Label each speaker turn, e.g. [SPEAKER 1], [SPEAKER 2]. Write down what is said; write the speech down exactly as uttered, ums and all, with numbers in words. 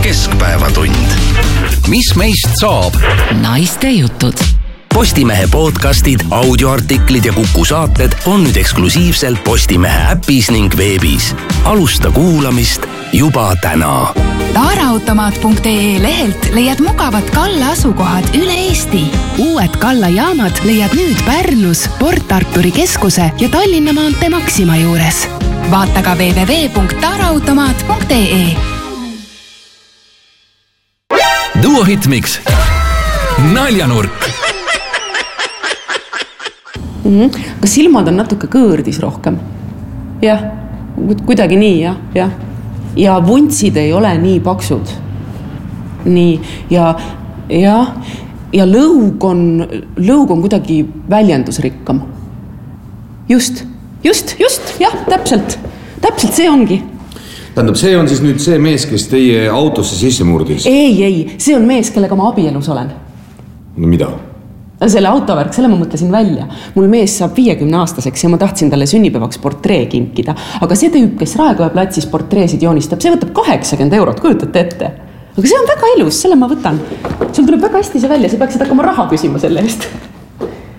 [SPEAKER 1] Keskpäevatund. Mis meist saab?
[SPEAKER 2] Naiste jutud.
[SPEAKER 1] Postimehe podcastid, audioartiklid ja Kuku saated on nüüd eksklusiivselt Postimehe äpis ning veebis. Alusta kuulamist juba täna.
[SPEAKER 2] Taaraautomaat punkt ee lehelt leiad mugavad Kalla asukohad üle Eesti. Uued Kalla jaamad leiad nüüd Pärnus, Port Arturi keskuse ja Tallinna maantee Maxima juures. Vaata ka double-u double-u double-u punkt taaraautomaat punkt ee.
[SPEAKER 3] Duohitmix. Naljanurk.
[SPEAKER 4] Mm-hmm. Aga silmad on natuke kõõrdis rohkem. Jah, kuidagi nii, jah, jah. Ja vuntsid ei ole nii paksud. Nii, ja, ja, ja lõug on, lõug on kuidagi väljendusrikkam. Just, just, just, jah, täpselt. Täpselt see ongi.
[SPEAKER 5] Tähendab, see on siis nüüd see mees, kes teie autosse sisse murdis?
[SPEAKER 4] Ei, ei, see on mees, kellega ma abielus olen.
[SPEAKER 5] No mida?
[SPEAKER 4] Selle autovärk, selle ma mõtlesin välja. Mul mees saab viiekümne aastaseks ja ma tahtsin talle sünnipäevaks portree kinkida. Aga see tüüp, kes Raekoja platsis portreesid joonistab, see võtab kaheksakümmend eurot, kujutate ette. Aga see on väga ilus, selle ma võtan. Sul tuleb väga hästi see välja, sa peaksid hakkama raha küsima selle eest.